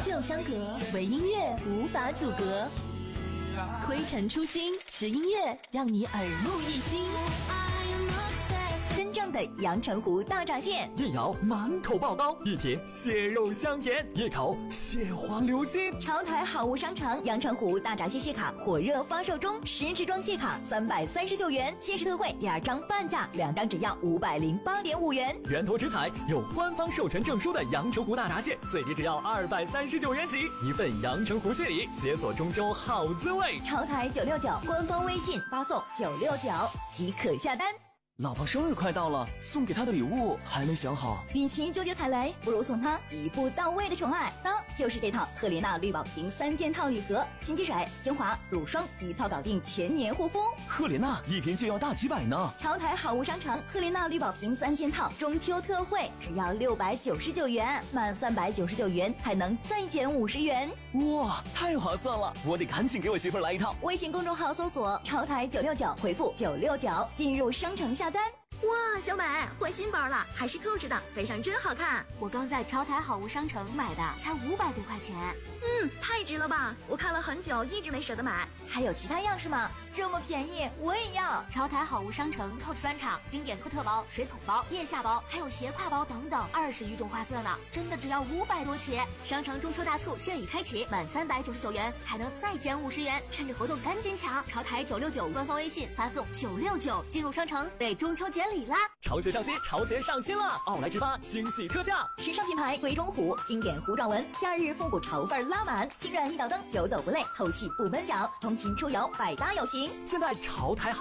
久相隔，唯音乐无法阻隔。推陈出新，是音乐让你耳目一新。真正的阳澄湖大闸蟹， 一咬满口爆膏，一舔蟹肉香甜，一口蟹黄流心。 潮台好物商城阳澄湖大闸蟹蟹卡火热发售中，10支装蟹卡339元，限时特惠2张半价，2张只要508.5元。 源头直采有官方授权证书的阳澄湖大闸蟹，最低只要239元起，一份阳澄湖蟹礼，解锁中秋好滋味。 潮台969官方微信发送969即可下单。 老婆生日快到了，送给她的礼物还没想好。 与其纠结踩雷，不如送她一步到位的宠爱。那就是这套赫莲娜绿宝瓶3件套礼盒，新机水、精华、乳霜一套搞定全年护肤。 赫莲娜一瓶就要大几百呢。 潮台好物商城赫莲娜绿宝瓶3件套中秋特惠，只要699元，满399元还能再减50元。 哇，太划算了！我得赶紧给我媳妇儿来一套。 微信公众号搜索潮台969，回复969进入商城下单。哇，小美换新包了，还是扣着的，背上真好看。 我刚在潮台好物商城买的，才500多块钱。 太值了吧！我看了很久，一直没舍得买。还有其他样式吗？这么便宜，我也要。 潮台好物商城 Coach 专场经典托特包、水桶包、腋下包，还有斜挎包等等，20余种花色呢，真的只要500多起。商城中秋大促现已开启，满399元还能再减50元，趁着活动赶紧抢！潮台969官方微信发送969进入商城，为中秋节礼啦！ 潮节上新，潮节上新了！奥莱直发惊喜特价， 时尚品牌贵中虎经典糊状纹，夏日复古潮范拉满，轻软一脚蹬，久走不累，透气不闷脚，通勤出游百搭有型。 现在潮台